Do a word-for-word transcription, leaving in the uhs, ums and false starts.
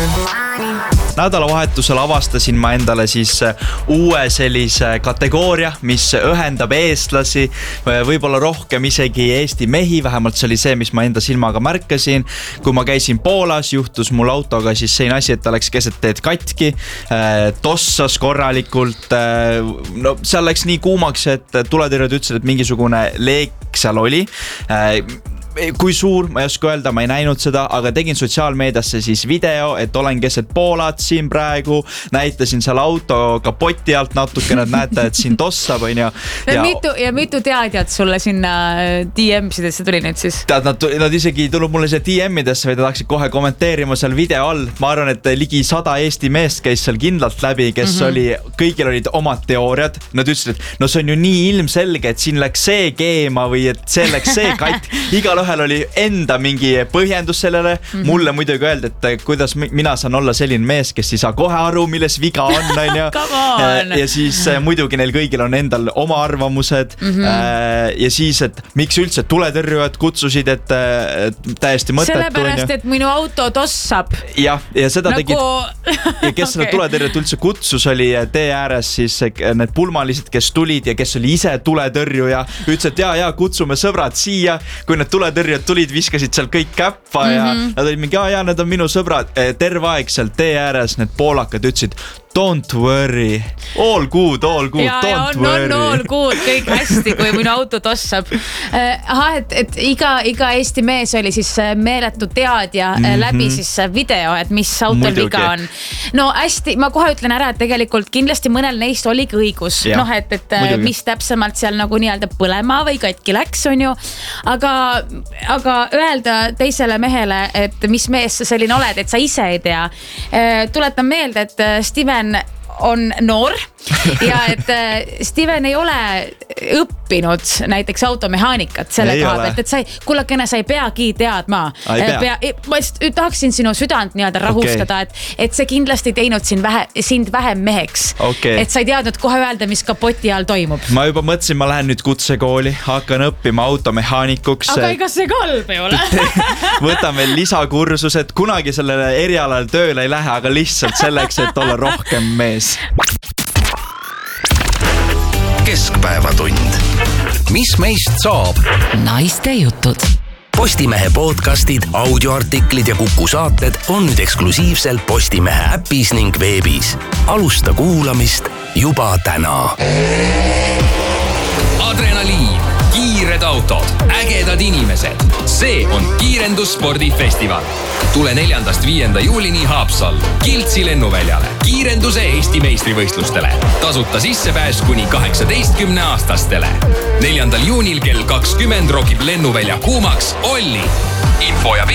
Nädalavahetusel avastasin ma endale siis uue sellise kategooria, mis ühendab eestlasi, võib-olla rohkem isegi Eesti mehi, vähemalt see oli see, mis ma enda silmaga märkasin. Kui ma käisin Poolas, juhtus mul autoga siis see asi, et ta läks keset teed katki, tossas korralikult, no seal läks nii kuumaks, et tuletõrjed ütlesid, et mingisugune leek seal oli. Kui suur, ma ei oska öelda, ma ei näinud seda, aga tegin sotsiaalmeediasse siis video, et olen keset Poolat siin praegu, näitasin seal auto kapoti alt natuke, nad näete, et siin tossab on ja, ja... Mitu, ja mitu teadjad sulle sinna D M-sidesse tuli nüüd siis? Tead, nad, nad isegi ei tulnud mulle see D M-idesse, või ta tahaksid kohe kommenteerima seal video all. Ma arvan, et ligi sada Eesti meest käis seal kindlalt läbi, kes mm-hmm. oli, kõigil olid omad teooriad. Nad ütlesid, et no see on ju nii ilmselge, et siin läks see keema või et see läks see katt. Igal ühel oli enda mingi põhjendus sellele. Mm-hmm. Mulle muidugi öeldi, et kuidas mina saan olla selline mees, kes ei saa kohe aru, milles viga on. on ja, ja siis muidugi neil kõigil on endal oma arvamused. Mm-hmm. Ja siis, et miks üldse tuletõrjujad kutsusid, et, et täiesti mõttetu. Sellepärast, et minu auto tossab. Ja, ja seda nagu... tegid. Ja kes okay. tuletõrjujad üldse kutsus, oli tee ääres siis need pulmalised, kes tulid ja kes oli ise tuletõrjuja. Ütles, et jaa, jaa, kutsume sõbrad siia. Kui need tuletõrjujad tulid, viskasid seal kõik käppa ja mm-hmm. nad olid mingi, jaa, jaa, need on minu sõbrad. Terve aeg seal tee ääres need poolakad ütlesid, don't worry, all good, all good, ja, don't ja on, worry. On all good, kõik hästi, kui minu auto tossab. Aha, et, et iga, iga Eesti mees oli siis meeletu teadja mm-hmm. läbi siis video, et mis autol viga on. No hästi, ma kohe ütlen ära, et tegelikult kindlasti mõnel neist oligi õigus. Ja, noh, et, et muidugi. Mis täpsemalt seal nagu nii-öelda põlema või katki läks, on ju. Aga, aga öelda teisele mehele, et mis mees sa selline oled, et sa ise ei tea. Tuletan meelde, et Steven on noor ja et Steven ei ole õppinud näiteks automehaanikat selle koha pealt, et sa ei, kullakene, sa ei peagi teadma. Ei pea. Ma tahaksin sinu südant nii-öelda rahustada, okay. et, et see kindlasti teinud sind, vähe, sind vähem meheks. Okay. Et sa ei teadnud kohe öelda, mis kapoti all toimub. Ma juba mõtlesin, ma lähen nüüd kutsekooli, hakkan õppima automehaanikuks. Aga ega see kalb ei ole. Võtan veel lisakursused, kunagi sellele erialal tööle ei lähe, aga lihtsalt selleks, et olla rohkem mees. Keskpäevatund. Mis meist saab? Naiste jutud. Postimehe podcastid, audioartiklid ja Kuku saated on nüüd eksklusiivselt Postimehe äpis ning veebis. Alusta kuulamist juba täna. Adrenaliin, kiired autod, ägedad inimesed. See on Kiirendusspordifestival. Tule neljandast viienda juulini Haapsallu, Kiltsi lennuväljale, kiirenduse Eesti meistrivõistlustele. Tasuta sissepääs kuni kaheksateistkümne aastastele. neljandal juunil kell kakskümmend rokib lennuvälja kuumaks Olli. Info ja